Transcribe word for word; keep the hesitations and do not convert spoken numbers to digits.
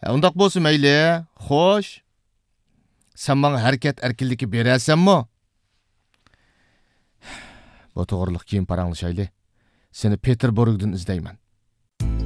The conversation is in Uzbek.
Undaq bo'lsa mayli. Xo'sh. Sen bana harakat erkinligi berəsənmi? Bu to'g'riliq keyin paranglashayli. Seni Peterburgdan izlayman.